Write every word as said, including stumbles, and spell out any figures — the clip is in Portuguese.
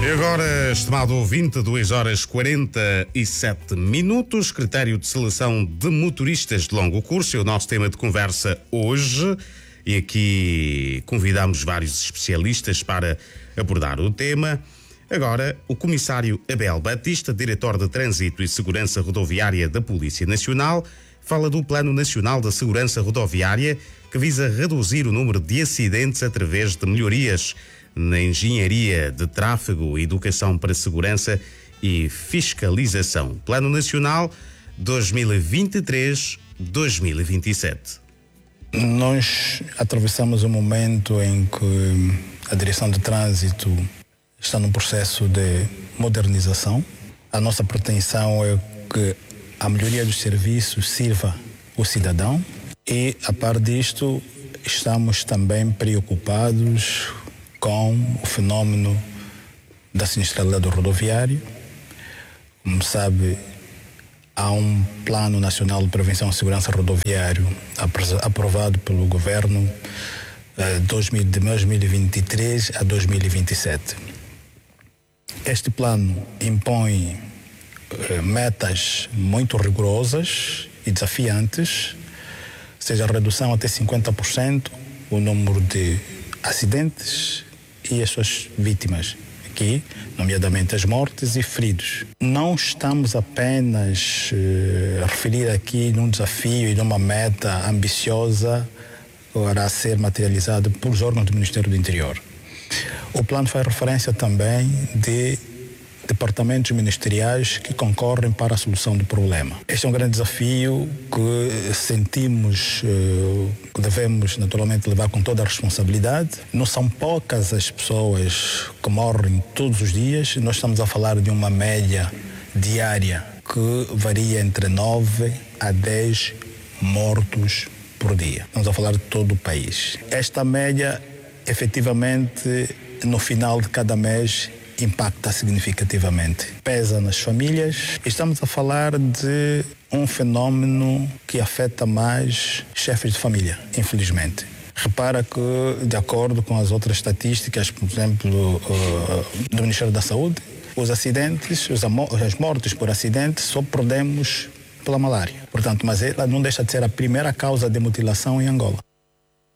E agora, estimado ouvinte, duas horas quarenta e sete minutos, critério de seleção de motoristas de longo curso, é o nosso tema de conversa hoje. E aqui convidamos vários especialistas para abordar o tema. Agora, o comissário Abel Batista, diretor de Trânsito e Segurança Rodoviária da Polícia Nacional, fala do Plano Nacional da Segurança Rodoviária, que visa reduzir o número de acidentes através de melhorias na engenharia de tráfego, educação para segurança e fiscalização. Plano Nacional dois mil e vinte e três a dois mil e vinte e sete. Nós atravessamos um momento em que a direção de trânsito está num processo de modernização. A nossa pretensão é que a melhoria dos serviços sirva o cidadão e, a par disto, estamos também preocupados com o fenômeno da sinistralidade rodoviária. Como sabe, há um Plano Nacional de Prevenção e Segurança Rodoviária aprovado pelo Governo de dois mil e vinte e três a dois mil e vinte e sete. Este plano impõe metas muito rigorosas e desafiantes, seja a redução até cinquenta por cento o número de acidentes e as suas vítimas, aqui, nomeadamente as mortes e feridos. Não estamos apenas uh, a referir aqui num desafio e numa meta ambiciosa para ser materializado pelos órgãos do Ministério do Interior. O plano faz referência também de departamentos ministeriais que concorrem para a solução do problema. Este é um grande desafio que sentimos uh, que devemos naturalmente levar com toda a responsabilidade. Não são poucas as pessoas que morrem todos os dias. Nós estamos a falar de uma média diária que varia entre nove a dez mortos por dia. Estamos a falar de todo o país. Esta média, efetivamente, no final de cada mês, impacta significativamente. Pesa nas famílias. Estamos a falar de um fenômeno que afeta mais chefes de família, infelizmente. Repara que, de acordo com as outras estatísticas, por exemplo, do Ministério da Saúde, os acidentes, as mortes por acidente, só perdemos pela malária. Portanto, mas ela não deixa de ser a primeira causa de mutilação em Angola.